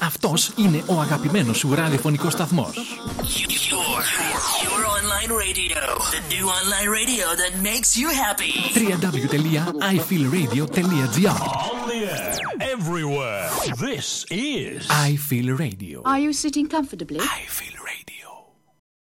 Αυτός είναι ο αγαπημένος σου ραδιοφωνικός σταθμός. Your online radio. The new online radio that makes you happy. www.ifeelradio.gr. On the air, everywhere. This is I Feel Radio. Are you sitting comfortably? I Feel